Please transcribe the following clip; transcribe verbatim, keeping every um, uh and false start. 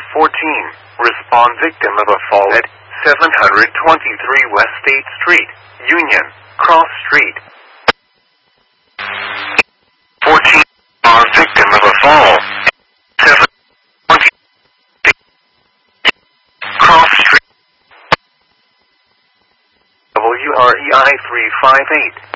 fourteen. Respond victim of a fall at seven twenty-three West State Street, Union, Cross Street. fourteen. Are victim of a fall. seven twenty Cross Street. W R E I three five eight.